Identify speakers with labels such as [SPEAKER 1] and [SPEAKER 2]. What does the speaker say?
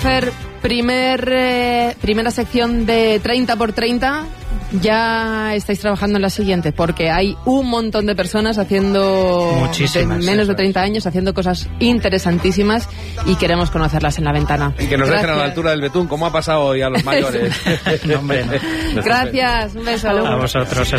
[SPEAKER 1] Primera sección de 30 por 30. Ya estáis trabajando en la siguiente, porque hay un montón de personas haciendo menos de 30 años haciendo cosas interesantísimas y queremos conocerlas en La Ventana.
[SPEAKER 2] Y que nos dejen a la altura del betún, como ha pasado hoy a los mayores.
[SPEAKER 3] No, hombre, no.
[SPEAKER 1] Gracias, un beso.
[SPEAKER 3] A vosotros.